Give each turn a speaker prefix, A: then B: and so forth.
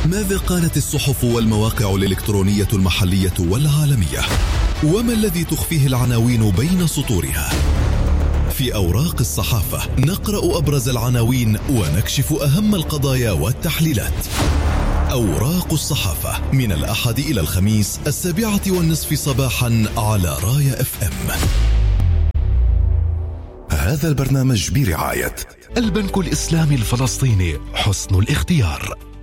A: ماذا قالت الصحف والمواقع الإلكترونية المحلية والعالمية؟ وما الذي تخفيه العناوين بين سطورها؟ في أوراق الصحافة نقرأ أبرز العناوين ونكشف أهم القضايا والتحليلات. أوراق الصحافة من الأحد إلى الخميس 7:30 صباحا على رايا FM. هذا البرنامج برعاية
B: البنك الإسلامي الفلسطيني، حسن الاختيار.